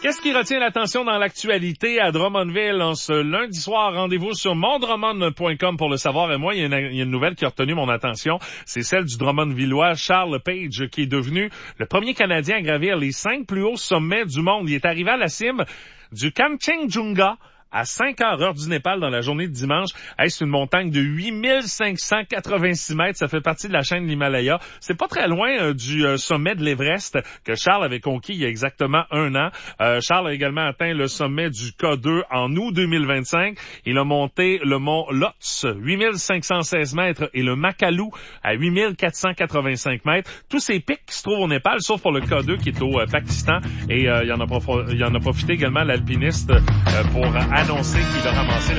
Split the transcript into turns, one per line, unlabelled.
Qu'est-ce qui retient l'attention dans l'actualité à Drummondville en ce lundi soir? Rendez-vous sur mondrummond.com pour le savoir. Et moi, il y a une nouvelle qui a retenu mon attention. C'est celle du Drummondvillois Charles Page, qui est devenu le premier Canadien à gravir les 5 plus hauts sommets du monde. Il est arrivé à la cime du Kanchenjunga à 5 heures du Népal dans la journée de dimanche. C'est une montagne de 8586 mètres. Ça fait partie de la chaîne de l'Himalaya. C'est pas très loin du sommet de l'Everest que Charles avait conquis il y a exactement 1 an. Charles a également atteint le sommet du K2 en août 2025. Il a monté le mont Lhotse, 8516 mètres, et le Makalu à 8485 mètres. Tous ces pics qui se trouvent au Népal, sauf pour le K2 qui est au Pakistan. Et il en a profité également l'alpiniste pour annoncer qu'il a ramassé